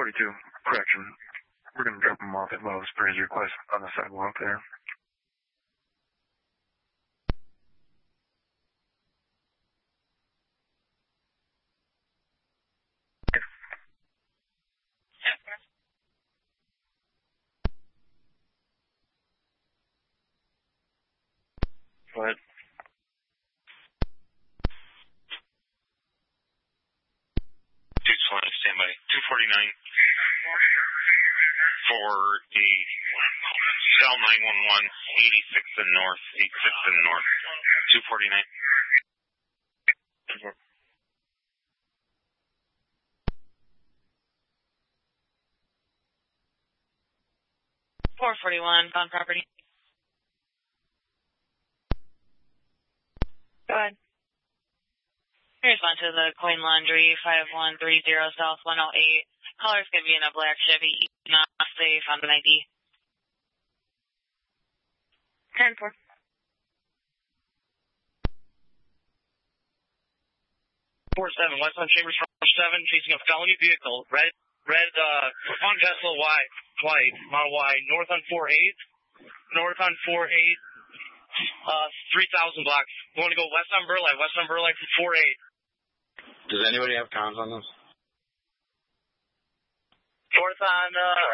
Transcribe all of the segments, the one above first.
42. Correction. We're going to drop him off at Lowe's per his request on the sidewalk there. Go ahead. Stand by. 249 for the cell 911, 86 and north, 86 and north, 249. 441, on property. Go ahead. Respond to the Coin Laundry 5130 South 108. Caller's going to be in a black Chevy, not safe on the ID. 10-4. 4-7, West on Chambers from 7, chasing a felony vehicle. Red, on Tesla white, Model Y, north on 48, 3,000 blocks. You want to go west on Burleigh from 48. Does anybody have comms on this? North on,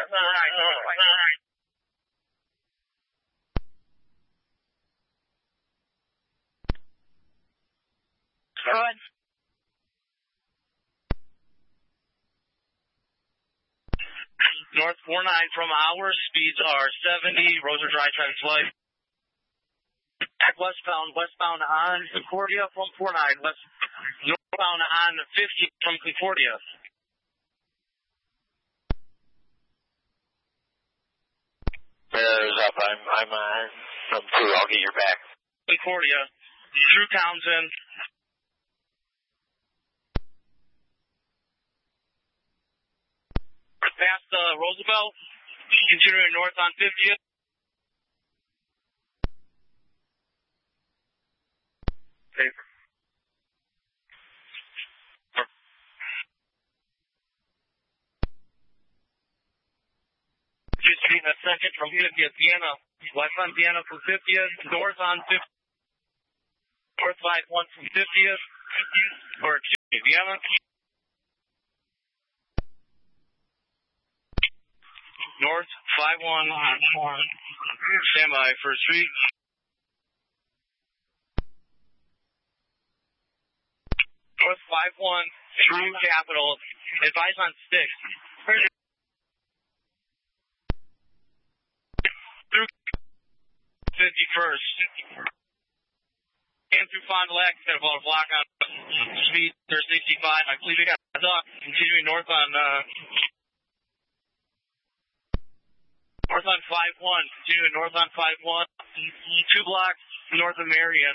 Go ahead. North 49 from our speeds are 70, Roser Drive, traffic light. Westbound on Concordia from 49, northbound on 50 from Concordia. Bears up, I'm through, I'll get your back. Concordia, through Townsend. Past Roosevelt, continuing north on 50th. Paper. Just Street in a second from 50th, Vienna. West on Vienna from 50th, north on 50th. North 51 from 50th, or excuse me, Vienna. North 51, standby for street. North 51 through Capitol, advise on 6. Through 51st. And through Fond du Lac, got about a block on speed, there's 65. I believe we got a duck continuing north on, north on 51, continuing north on 51, 2 blocks north of Marion.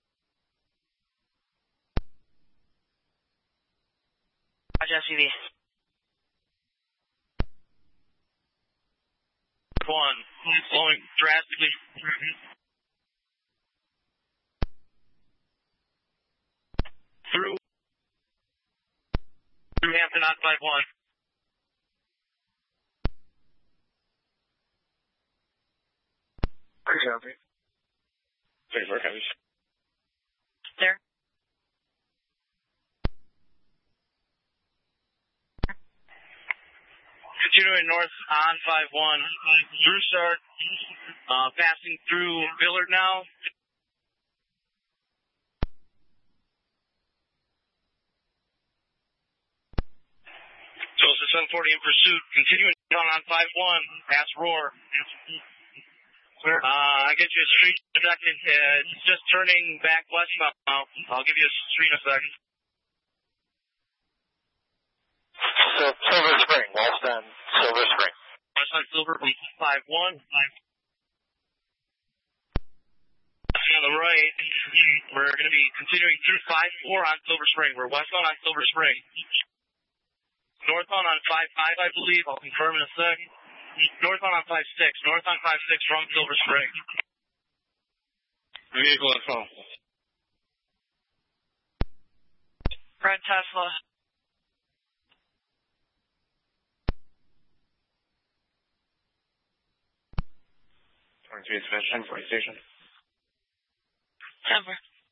Watch SUV. 1, slowing drastically. Through Hampton on 51. Copy. There. Continuing north on 51, through start, passing through Villard now. So it's a 740 in pursuit, continuing down on 51, past Roar. I get you a street in a second. It's just turning back westbound now. I'll give you a street in a second. Silver Spring, west on Silver Spring. West on Silver from 51. On the right, we're going to be continuing through 54 on Silver Spring. We're westbound on Silver Spring. Northbound on 55, I believe. I'll confirm in a sec. Northbound on 56. North on 56 from Silver Spring. Vehicle at phone. Red Tesla. Going to be sufficient for station. 10-4.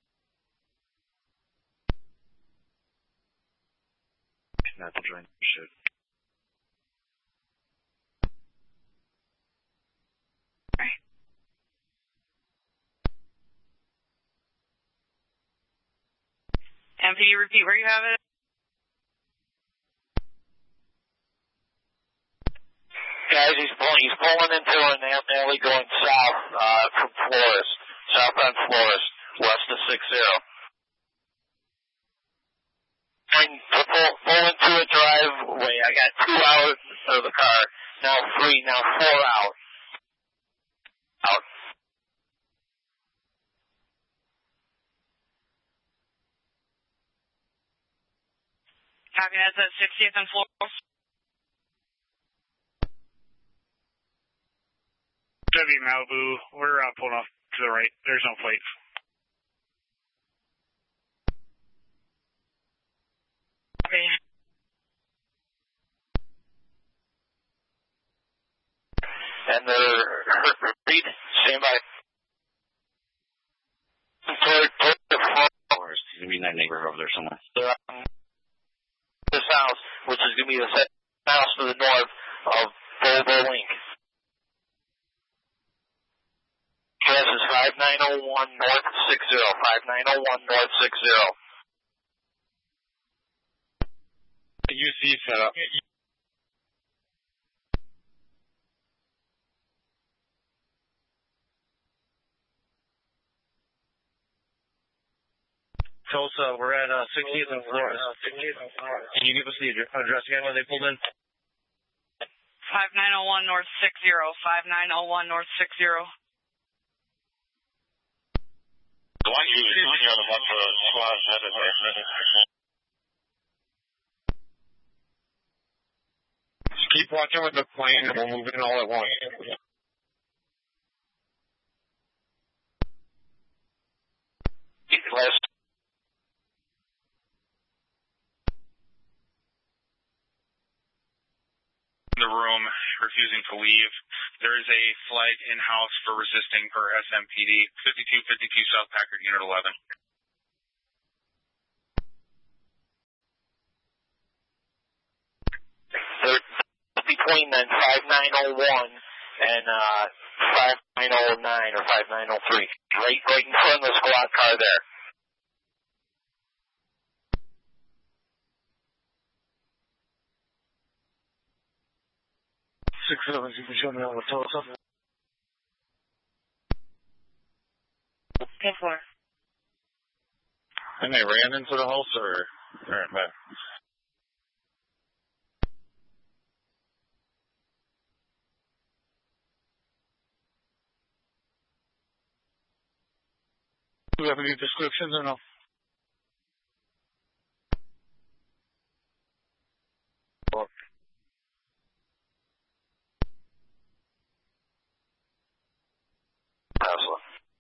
Not to join. Shoot. Right. MPD, repeat where you have it. Guys, he's pulling into an alley going south from Florist. Southbound Florist, west of 60. Pull into a driveway. I got 2 out of the car. Now 3, now 4 out. Out. Copy, that's at 60th and Florist. W Malibu, we're pulling off to the right. There's no plates. Okay. And they're read, stand by. Toward the Florist. He's going to be in that neighborhood over there somewhere. This house, which is going to be the second house to the north of Volvo Link. Address is 5901 North 60. 5901 North 60. UC set up. Tulsa, we're at 60th and Florist. Can you give us the address again when they pulled in? 5901 North 60. 5901 North 60. The one you are the one for squad headed there. Keep watching with the plane and we'll move in all at once. Last. In the room, refusing to leave. There is a flag in-house for resisting per SMPD. 5252 South Packard, Unit 11. They're between then 5901 and 5909 or 5903. Right in front of the squad car there. Six of us, you can show me all the Tulsa. 10-4. And they ran into the house or ran back? Do we have any descriptions or no? Tesla.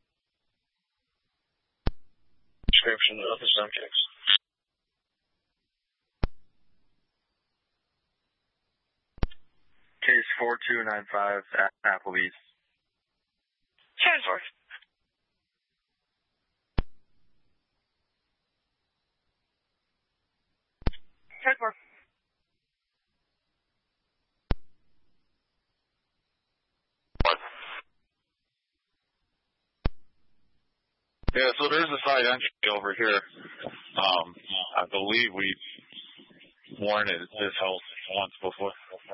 Description of the subjects. Case 4295 at Applebee's. 10-4. Yeah, so there's a side entry over here. I believe we warned this house once before.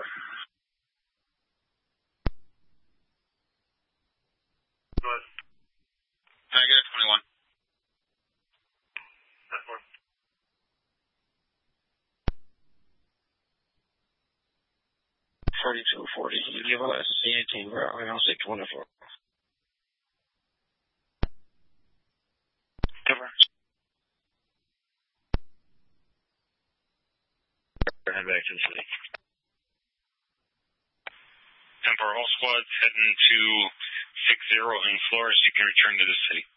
Good. Can I get a 21? That's one. $42.40. You give us C18, bro. I don't say 24. Cover. Head back to the city. And for all squads heading to 60 in Florist, you can return to the city.